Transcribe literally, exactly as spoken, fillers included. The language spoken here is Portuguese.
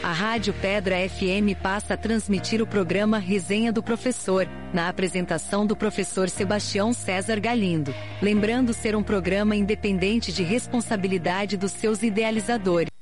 A Rádio Pedra F M passa a transmitir o programa Resenha do Professor, na apresentação do professor Sebastião César Galindo. Lembrando ser um programa independente de responsabilidade dos seus idealizadores.